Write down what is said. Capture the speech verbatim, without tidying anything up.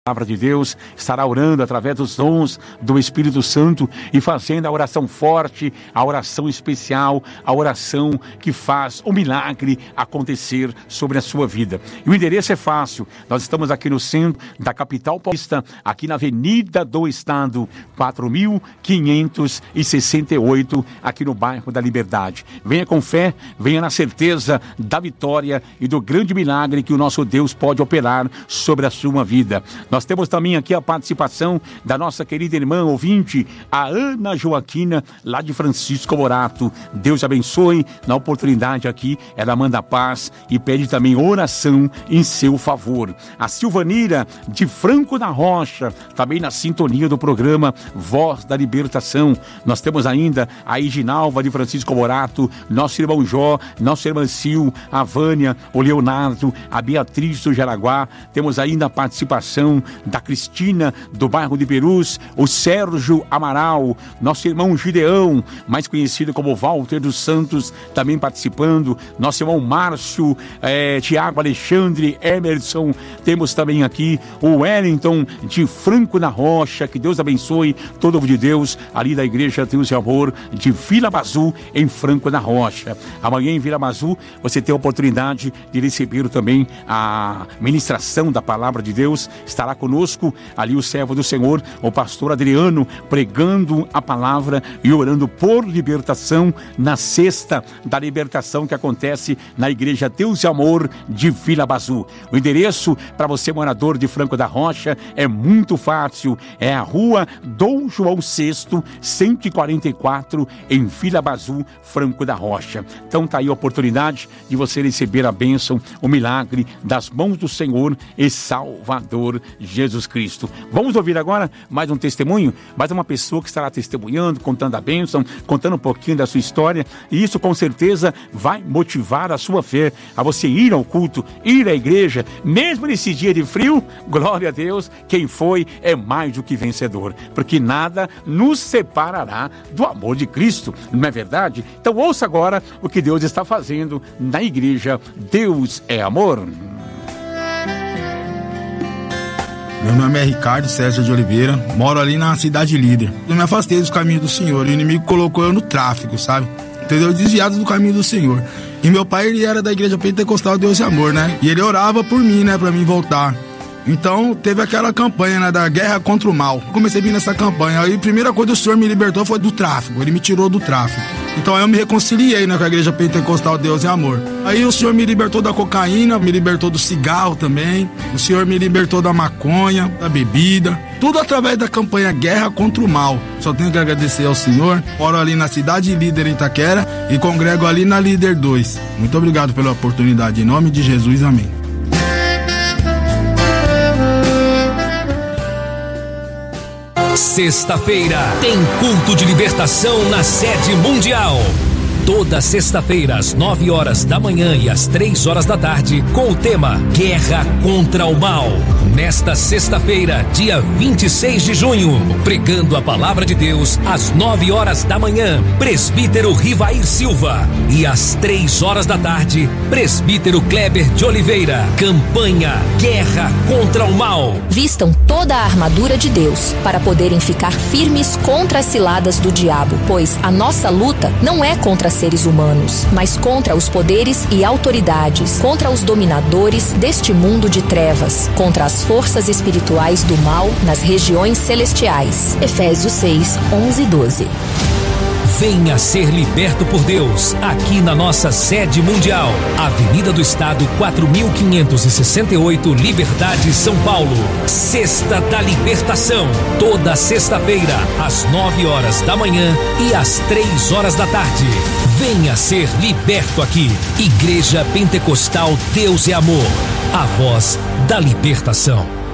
palavra de Deus, estará orando através dos dons do Espírito Santo e fazendo a oração forte, a oração especial, a oração que faz o milagre acontecer sobre a sua vida. E o endereço é fácil, nós estamos aqui no centro da capital paulista, aqui na Avenida do Estado, quatro mil quinhentos e sessenta e oito, aqui no bairro da Liberdade. Venha com fé, venha na certeza da vitória e do grande milagre que o nosso Deus pode operar sobre a sua vida. Nós temos também aqui a participação da nossa querida irmã ouvinte, a Ana Joaquina, lá de Francisco Morato. Deus abençoe. Na oportunidade aqui, ela manda paz e pede também oração em seu favor. A Silvanira, de Franco da Rocha, também na sintonia do programa Voz da Libertação. Nós temos ainda a Iginalva, de Francisco Morato, nosso irmão Jó, nossa irmã Sil, a Vânia, o Leonardo, a Beatriz do Jaraguá. Temos ainda a participação da Cristina, do bairro de Perus, o Sérgio Amaral, nosso irmão Gideão, mais conhecido como Walter dos Santos, também participando, nosso irmão Márcio, é, Tiago Alexandre, Emerson. Temos também aqui o Wellington, de Franco da Rocha. Que Deus abençoe todo o povo de Deus, ali da Igreja Deus e Amor, de Vila Bazu, em Franco da Rocha. Amanhã em Vila Bazu, você tem a oportunidade de receber também a ministração da palavra de Deus. Estará conosco ali o servo do Senhor, o pastor Adriano, pregando a palavra e orando por libertação na sexta da libertação que acontece na Igreja Deus e Amor de Vila Bazu. O endereço para você, morador de Franco da Rocha, é muito fácil. É a rua Dom João sexto, cento e quarenta e quatro, em Vila Bazu, Franco da Rocha. Então tá aí a oportunidade de você receber a bênção, o milagre das mãos do Senhor e Salvador Jesus Cristo. Vamos ouvir agora mais um testemunho, mais uma pessoa que estará testemunhando, contando a bênção, contando um pouquinho da sua história, e isso com certeza vai motivar a sua fé, a você ir ao culto, ir à igreja, mesmo nesse dia de frio. Glória a Deus, quem foi é mais do que vencedor, porque nada nos separará do amor de Cristo, não é verdade? Então ouça agora o que Deus está fazendo na igreja Deus é Amor. Meu nome é Ricardo César de Oliveira, moro ali na Cidade Líder. Eu me afastei dos caminhos do Senhor, o inimigo colocou eu no tráfico, sabe? Entendeu? Desviado do caminho do Senhor. E meu pai, ele era da Igreja Pentecostal Deus e Amor, né? E ele orava por mim, né, pra mim voltar. Então, teve aquela campanha, né, da guerra contra o mal. Eu comecei a vir nessa campanha. Aí, a primeira coisa que o Senhor me libertou foi do tráfico. Ele me tirou do tráfico. Então, aí eu me reconciliei, né, com a Igreja Pentecostal Deus e Amor. Aí, o Senhor me libertou da cocaína, me libertou do cigarro também. O Senhor me libertou da maconha, da bebida. Tudo através da campanha Guerra contra o Mal. Só tenho que agradecer ao Senhor. Moro ali na Cidade Líder, em Itaquera, e congrego ali na Líder dois. Muito obrigado pela oportunidade. Em nome de Jesus, amém. Sexta-feira tem culto de libertação na sede mundial. Toda sexta-feira, às nove horas da manhã e às três horas da tarde, com o tema Guerra contra o Mal. Nesta sexta-feira, dia vinte e seis de junho, pregando a palavra de Deus, às nove horas da manhã, presbítero Rivair Silva. E às três horas da tarde, presbítero Kleber de Oliveira. Campanha Guerra contra o Mal. Vistam toda a armadura de Deus para poderem ficar firmes contra as ciladas do diabo, pois a nossa luta não é contra seres humanos, mas contra os poderes e autoridades, contra os dominadores deste mundo de trevas, contra as forças espirituais do mal nas regiões celestiais. Efésios seis, onze e doze. Venha ser liberto por Deus, aqui na nossa sede mundial, Avenida do Estado quatro mil quinhentos e sessenta e oito, Liberdade, São Paulo. Sexta da Libertação, toda sexta-feira, às nove horas da manhã e às três horas da tarde. Venha ser liberto aqui. Igreja Pentecostal Deus é Amor, a voz da libertação.